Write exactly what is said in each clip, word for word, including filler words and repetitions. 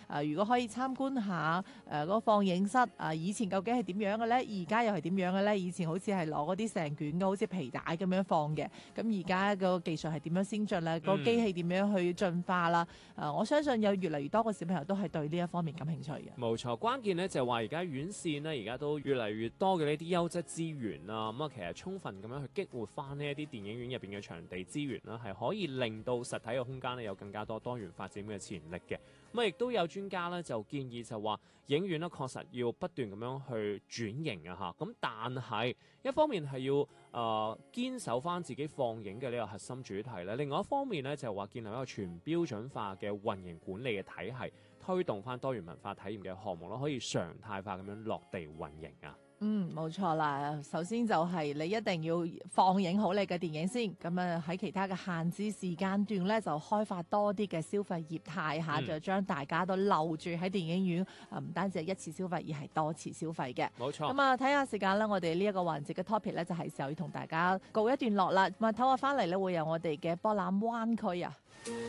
呃、如果可以參觀下誒嗰、呃那個放映室啊、呃，以前究竟係點樣嘅咧？而家又係點樣嘅咧？以前好似係攞嗰啲成卷嘅，好似皮帶咁樣放嘅。咁而家個技術係點樣先進咧？個機器點樣去進化啦？誒、呃，我相信有越嚟越多嘅小朋友都係對呢一方面感興趣嘅。 冇錯，關鍵咧就係話而家院線呢，而家都越嚟越多嘅呢啲優質資源啦。咁啊，其實充分咁樣去激活翻呢一啲電影院入邊嘅場地資源啦，係可以令到實體嘅空間呢有更加多多元發展嘅潛力嘅。咁啊，亦都有專家咧就建議就話，影院咧確實要不斷咁樣去轉型啊嚇。咁但係一方面係要誒、呃、堅守翻自己放映嘅呢個核心主題咧，另外一方面咧就係話建立一個全標準化嘅運營管理嘅體系，推動翻多元文化體驗嘅項目咯，可以常態化咁樣落地運營啊。 嗯，冇錯啦。首先就係你一定要放映好你嘅電影先，咁啊喺其他嘅限制時間段咧，就開發多啲嘅消費業態下、嗯、就將大家都留住喺電影院，唔單止係一次消費，而係多次消費嘅。 冇錯。 咁啊，睇下時間啦，我哋呢一個環節嘅 topic 咧，就係時候要同大家告一段落啦。咁啊，唞下翻嚟咧，會有我哋嘅博覽灣區啊。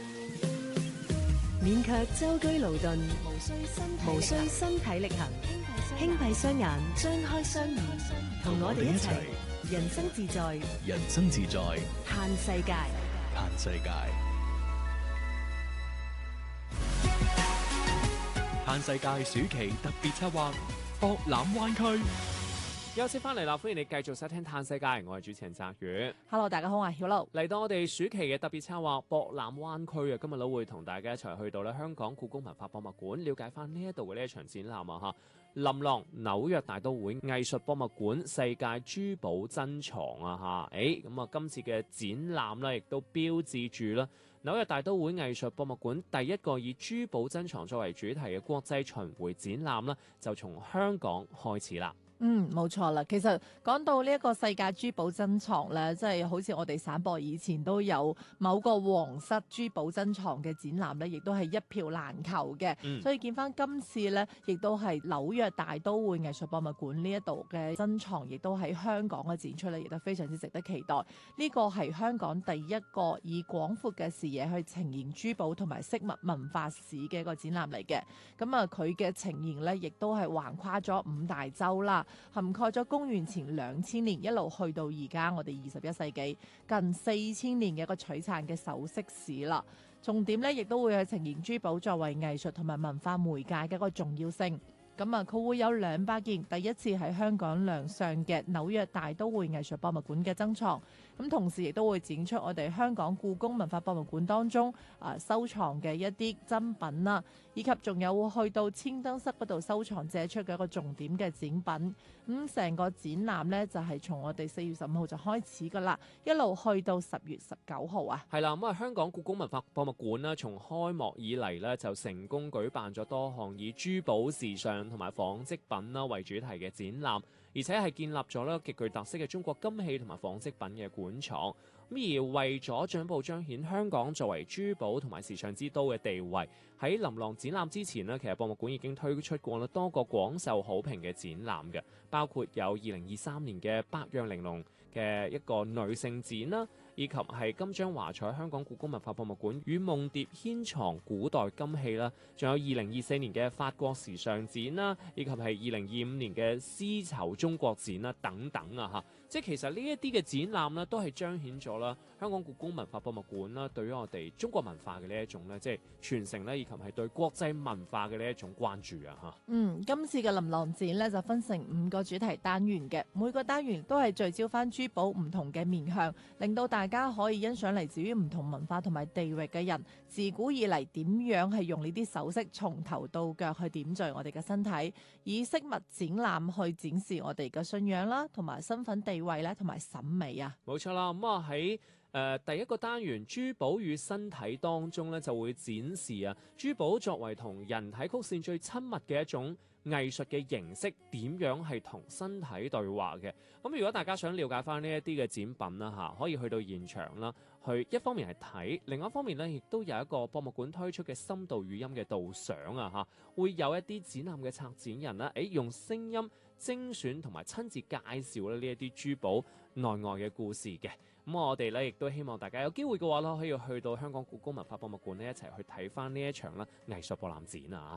免卻舟車勞頓，無需身無需身體力行，輕閉雙眼，張開雙耳，同我哋一齊人生自在， 人生自在， 嘆世界， 嘆世界，嘆世界暑期特別策劃博覽灣區。 休息翻嚟啦，歡迎你繼續收聽《嘆世界》，我係主持人澤宇。 Hello， 大家好啊，曉露。 嚟到我哋暑期嘅特別策劃博覽灣區啊，今日都會同大家一齊去到咧香港故宮文化博物館，了解翻呢一度嘅呢一場展覽啊嚇。琳琅紐約大都會藝術博物館世界珠寶珍藏啊嚇，誒咁啊今次嘅展覽咧，亦都標誌住啦紐約大都會藝術博物館第一個以珠寶珍藏作為主題嘅國際巡迴展覽啦，就從香港開始啦。 嗯，冇錯啦。其實講到呢一個世界珠寶珍藏咧，即係好似我哋省博以前都有某個皇室珠寶珍藏嘅展覽咧，亦都係一票難求嘅。嗯、所以見翻今次咧，亦都係紐約大都會藝術博物館呢一度嘅珍藏，亦都喺香港嘅展出咧，亦都非常之值得期待。呢個係香港第一個以廣闊嘅視野去呈現珠寶同埋飾物文化史嘅一個展覽嚟嘅。咁啊，佢嘅呈現咧，亦都係橫跨咗五大洲啦。涵蓋咗公元前兩千年一路去到而家我哋二十一世紀近四千年嘅一個璀璨嘅首飾史啦。重點咧亦都會去呈現珠寶作為藝術同埋文化媒介嘅一個重要性。咁啊，佢會有兩百件第一次喺香港亮相嘅紐約大都會藝術博物館嘅珍藏，咁同時亦都會展出我哋香港故宮文化博物館當中啊收藏嘅一啲珍品啦，以及仲有會去到千燈室嗰度收藏借出嘅一個重點嘅展品。咁成個展覽呢，就係從我哋四月十五號就開始噶啦，一路去到十月十九號啊。 係啦，咁啊香港故宮文化博物館呢，從開幕以嚟呢，就成功舉辦咗多項以珠寶時尚同埋紡織品啦為主題嘅展覽，而且係建立咗咧極具特色嘅中國金器同埋紡織品嘅館藏。咁而為咗進一步彰顯香港作為珠寶同埋時尚之都嘅地位，喺琳琅展覽之前呢，其實博物館已經推出過多個廣受好評嘅展覽嘅，包括有二零二三年嘅百樣玲瓏嘅一個女性展啦，以及係金章華彩香港故宮文化博物館與夢蝶牽藏古代金器啦，仲有二零二四年嘅法國時尚展啦，以及係二零二五年嘅絲綢中國展啦等等啊嚇，即係其實呢一啲嘅展覽呢，都係彰顯咗啦香港故宮文化博物館啦對於我哋中國文化嘅呢一種咧，即係傳承咧，以及係對國際文化嘅呢一種關注啊嚇。 嗯，今次嘅琳琅展咧就分成五個主題單元嘅，每個單元都係聚焦翻珠寶唔同嘅面向，令到大家可以欣賞嚟自於唔同文化同埋地域嘅人自古以嚟點樣係用呢啲首飾從頭到腳去點綴我哋嘅身體，以飾物展覽去展示我哋嘅信仰啦，同埋身份地位啦，同埋審美啊。 冇錯啦，咁啊喺誒、呃、第一個單元珠寶與身體當中咧，就會展示啊珠寶作為同人體曲線最親密嘅一種藝術嘅形式，點樣係同身體對話嘅。咁如果大家想了解翻呢一啲嘅展品啦嚇，可以去到現場啦，去一方面係睇，另外一方面咧亦都有一個博物館推出嘅深度語音嘅導賞啊嚇，會有一啲展覽嘅策展人啦，誒用聲音精選同埋親自介紹咧呢一啲珠寶內外嘅故事嘅。咁我哋咧亦都希望大家有機會嘅話咧，可以去到香港故宮文化博物館呢，一齊去睇翻呢一場啦藝術博覽展啊！